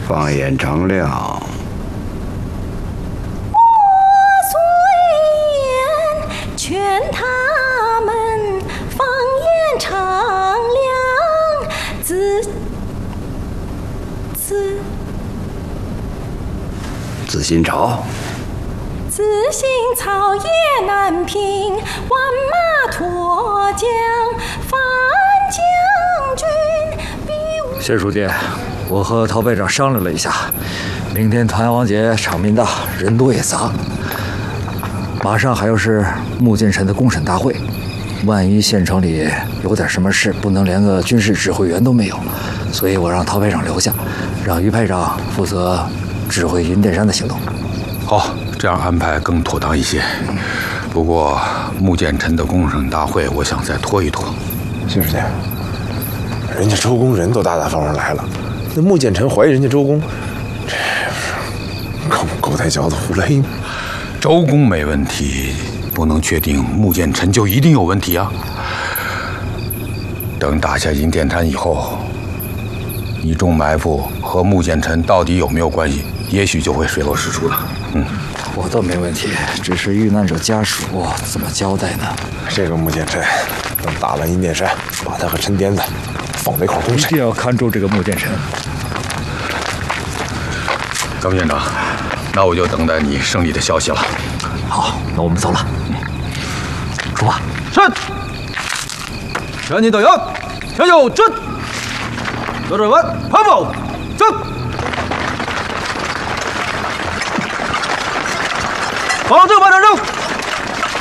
放眼长亮。 我虽言劝他们放眼长亮， 自新朝。 自新朝也难平，万马脱缰，范将军比武。 谢书记，我和陶排长商量了一下，明天团阳节场面大，人多也杂，马上还要是穆剑臣的公审大会，万一县城里有点什么事，不能连个军事指挥员都没有，所以我让陶排长留下，让于排长负责指挥云殿山的行动。 好，这样安排更妥当一些。不过穆剑臣的公审大会，我想再拖一拖。 谢书记，人家周公人都大大方方来了，那穆剑臣怀疑人家周公，这不是狗带脚的胡来吗？ 周公没问题，不能确定穆剑臣就一定有问题啊。等打下银殿山以后，你中埋伏和穆剑臣到底有没有关系，也许就会水落石出了。 我倒没问题，只是遇难者家属怎么交代呢？ 这个穆剑臣，等打完银殿山，把他和陈颠子放在一块公审。 一定要看住这个穆剑臣。 张院长，那我就等待你胜利的消息了。 好，那我们走了。出发。 是。全体队员，向右转。左转弯，跑步，走。保证完成任务。